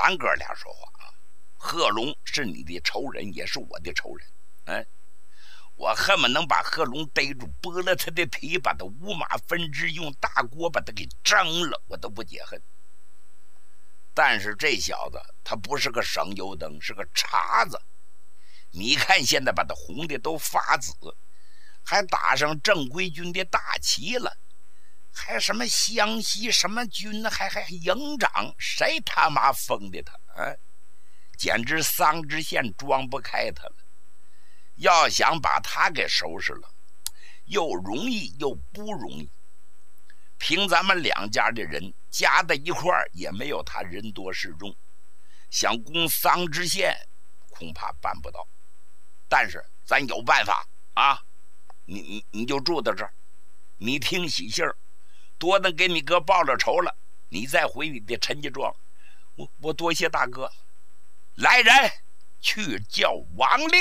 咱哥俩说话啊，贺龙是你的仇人，也是我的仇人。我恨不能把贺龙逮住，剥了他的皮，把他五马分尸，用大锅把他给蒸了，我都不解恨。但是这小子他不是个省油灯，是个茬子。你看现在把他红的都发紫，还打上正规军的大旗了，还什么湘西什么军，还营长，谁他妈封的他简直桑知县装不开他了。要想把他给收拾了，又容易又不容易。凭咱们两家的人加在一块儿，也没有他人多势众，想攻桑知县恐怕办不到。但是咱有办法啊！你就住到这儿，你听喜信儿，多能给你哥报了仇了，你再回你的陈家庄。我多谢大哥。来人，去叫王六。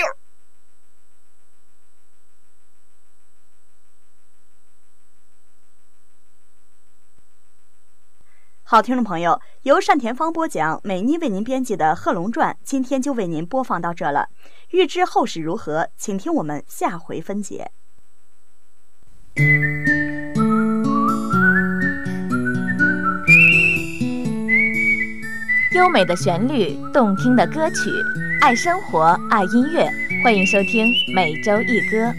好，听众朋友，由单田芳播讲，美妮为您编辑的《贺龙传》，今天就为您播放到这了。欲知后事如何，请听我们下回分解。 优美的旋律，动听的歌曲，爱生活，爱音乐，欢迎收听每周一歌，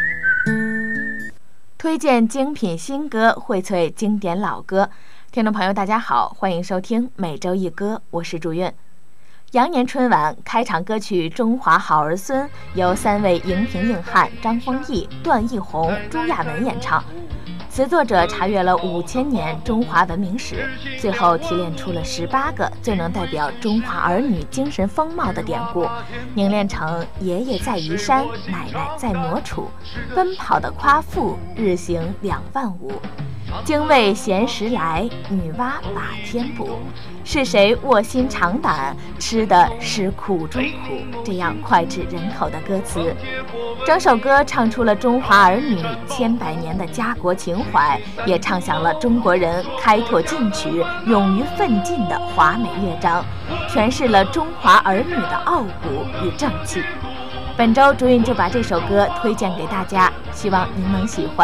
推荐精品新歌，荟萃经典老歌。听众朋友大家好，欢迎收听每周一歌，我是祝韵。羊年春晚开场歌曲《中华好儿孙》由3位荧屏硬汉张丰毅、段奕宏、朱亚文演唱，词作者查阅了5000年中华文明史，最后提炼出了18个最能代表中华儿女精神风貌的典故，凝练成爷爷在移山，奶奶在磨杵，奔跑的夸父，日行2万5，精卫衔食来，女娲把天补，是谁卧薪尝胆，吃的是苦中苦，这样脍炙人口的歌词。整首歌唱出了中华儿女千百年的家国情怀，也唱响了中国人开拓进取、勇于奋进的华美乐章，诠释了中华儿女的傲骨与正气。本周祝韵就把这首歌推荐给大家，希望您能喜欢。